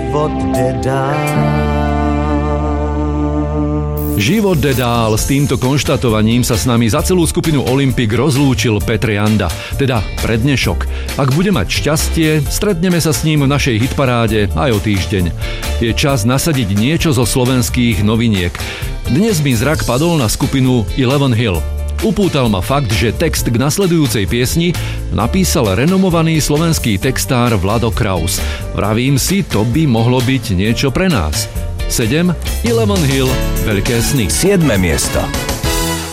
život jde dál. Život jde dál. S týmto konštatovaním sa s nami za celú skupinu Olympic rozlúčil Petr Janda, teda pre dnešok. Ak bude mať šťastie, stretneme sa s ním v našej hitparáde aj o týždeň. Je čas nasadiť niečo zo slovenských noviniek. Dnes mi zrak padol na skupinu Eleven Hill. Upútal ma fakt, že text k nasledujúcej piesni napísal renomovaný slovenský textár Vlado Kraus. Vravím si, to by mohlo byť niečo pre nás. 7. Eleven Hill, Veľké sny. 7. miesto.